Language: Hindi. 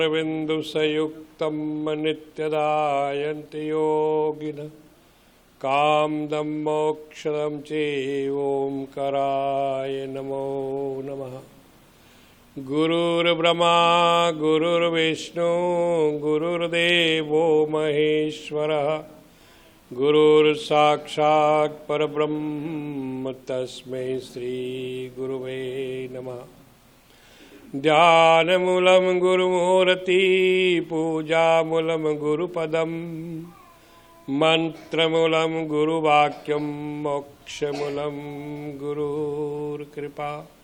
बिन्दुसयुक्तं नित्यदायन्ति योगिनः कामदं मोक्षदं चैवोंकाराय नमो नमः। गुरुर्ब्रह्मा गुरुर्विष्णु गुरुर्देवो महेश्वरः गुरुर्साक्षात् परब्रह्म तस्मै श्री गुरुवे नमः। ध्यानमूलं गुरुमूर्ति पूजामूलं गुरुपदम् मंत्रमूलं गुरुवाक्यं मोक्षमूलं गुरुर्कृपा।